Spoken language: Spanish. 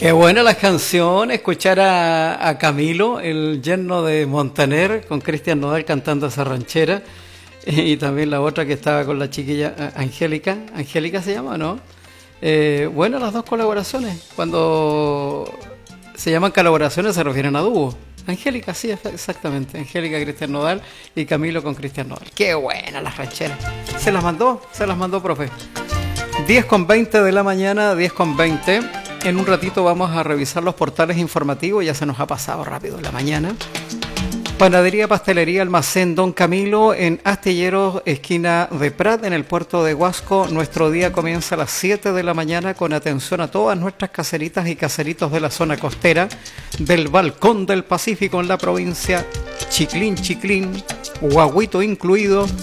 Qué buena las canciones, escuchar a Camilo, el yerno de Montaner, con Cristian Nodal cantando esa ranchera, y también la otra que estaba con la chiquilla Angélica. ¿Angélica se llama, no? Bueno, las dos colaboraciones. Cuando se llaman colaboraciones se refieren a dúo. Angélica, sí, exactamente. Angélica, Cristian Nodal y Camilo con Cristian Nodal. Qué buena las rancheras. Se las mandó, profe. 10:20 de la mañana, 10:20. En un ratito vamos a revisar los portales informativos, ya se nos ha pasado rápido la mañana. Panadería, pastelería, almacén Don Camilo en Astilleros, esquina de Prat, en el puerto de Huasco. Nuestro día comienza a las 7 de la mañana con atención a todas nuestras caseritas y caseritos de la zona costera, del Balcón del Pacífico en la provincia, Chiclín, Huaguito incluido.